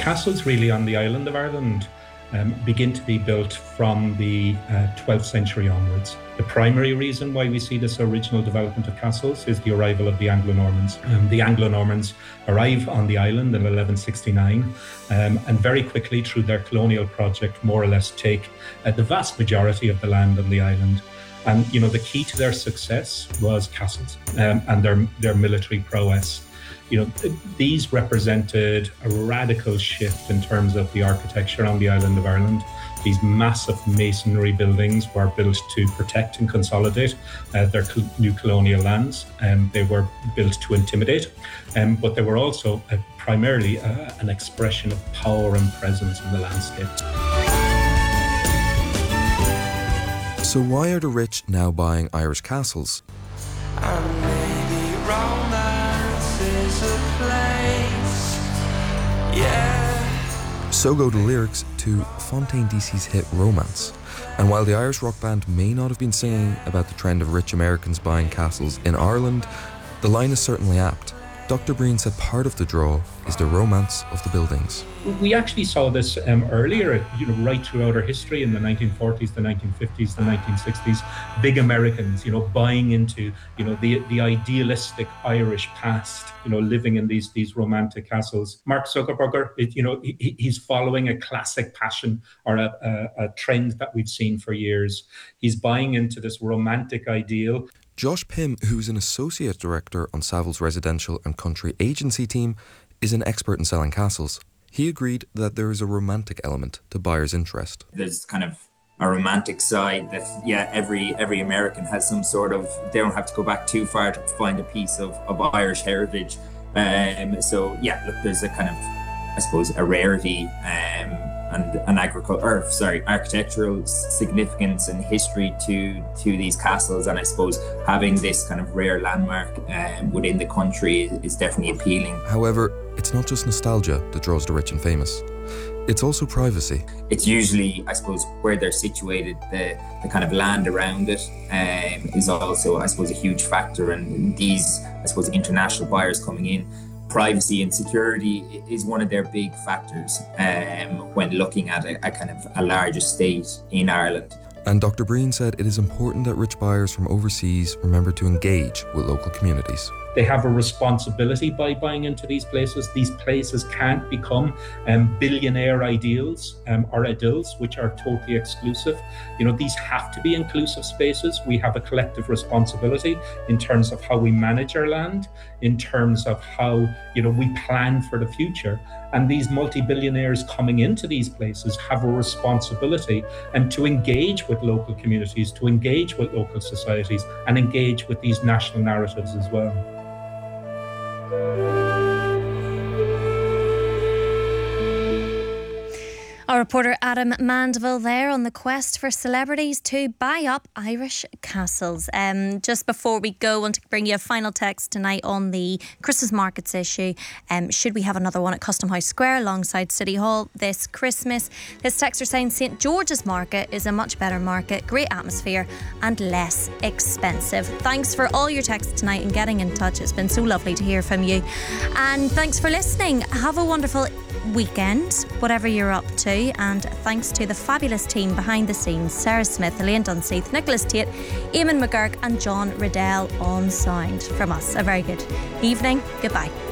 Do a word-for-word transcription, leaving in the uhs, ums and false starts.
Castles really on the island of Ireland um, begin to be built from the uh, twelfth century onwards. The primary reason why we see this original development of castles is the arrival of the Anglo-Normans. Um, the Anglo-Normans arrive on the island in eleven sixty-nine um, and very quickly through their colonial project more or less take uh, the vast majority of the land on the island. And, you know, the key to their success was castles um, and their, their military prowess. You know, th- these represented a radical shift in terms of the architecture on the island of Ireland. These massive masonry buildings were built to protect and consolidate uh, their col- new colonial lands. Um, they were built to intimidate, um, but they were also uh, primarily uh, an expression of power and presence in the landscape. So why are the rich now buying Irish castles? And maybe romance is a place, yeah. So go the lyrics to Fontaine D C's hit Romance. And while the Irish rock band may not have been singing about the trend of rich Americans buying castles in Ireland, the line is certainly apt. Doctor Breen said part of the draw is the romance of the buildings. We actually saw this um, earlier, you know, right throughout our history in the nineteen forties, the nineteen fifties, the nineteen sixties. Big Americans, you know, buying into, you know, the the idealistic Irish past, you know, living in these these romantic castles. Mark Zuckerberg, it, you know, he, he's following a classic passion or a, a, a trend that we've seen for years. He's buying into this romantic ideal. Josh Pym, who's an associate director on Savills residential and country agency team, is an expert in selling castles. He agreed that there is a romantic element to buyers' interest. There's kind of a romantic side that, yeah, every every American has some sort of, they don't have to go back too far to find a piece of, of Irish heritage. Um, so, yeah, look, there's a kind of, I suppose, a rarity um, and an agricultural, or sorry, architectural significance and history to to these castles. And I suppose having this kind of rare landmark um, within the country is, is definitely appealing. However, it's not just nostalgia that draws the rich and famous. It's also privacy. It's usually, I suppose, where they're situated, the, the kind of land around it um, is also, I suppose, a huge factor. And these, I suppose, international buyers coming in, privacy and security is one of their big factors um, when looking at a, a kind of a large estate in Ireland. And Doctor Breen said it is important that rich buyers from overseas remember to engage with local communities. They have a responsibility by buying into these places. These places can't become um, billionaire ideals um, or idylls, which are totally exclusive. You know, these have to be inclusive spaces. We have a collective responsibility in terms of how we manage our land, in terms of how, you know, we plan for the future. And these multi-billionaires coming into these places have a responsibility and to engage with local communities, to engage with local societies, and engage with these national narratives as well. Our reporter Adam Mandeville there on the quest for celebrities to buy up Irish castles. Um, just before we go, I want to bring you a final text tonight on the Christmas markets issue. Um, should we have another one at Custom House Square alongside City Hall this Christmas? This texter saying Saint George's Market is a much better market, great atmosphere and less expensive. Thanks for all your texts tonight and getting in touch. It's been so lovely to hear from you. And thanks for listening. Have a wonderful weekend, whatever you're up to, and thanks to the fabulous team behind the scenes, Sarah Smith, Elaine Dunseith, Nicholas Tate, Eamon McGurk and John Riddell on sound. From us, a very good evening. Goodbye.